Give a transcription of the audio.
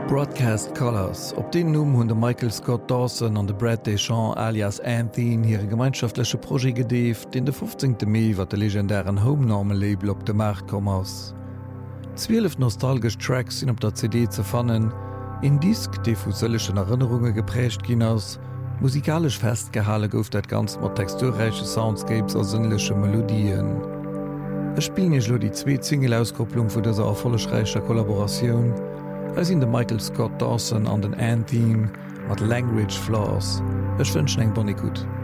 Broadcast Colors. Op den Numm hunn de Michael Scott Dawson an de Brad Deschamps alias Anthony hire gemeinschaftleche Projekt gedeeft, den de 15. Mai wat de legendären Homename-Label op de Markt kom ass. 12 nostalgisch Tracks sinn op der CD ze fannen, en Disk dee vu sëllechen Erinnerunge geprächt ginn ass, musikalisch festgehale gouf dat ganz mat texturreiche Soundscapes a sinnlesche Melodien. Es spielnech lo die 2 Single-Auskopplung vu dieser erfollegreicher Kollaboration, als in de Michael Scott Dawson an den Antheme mat Language Flaws. Ech wünschen eng bonne gut.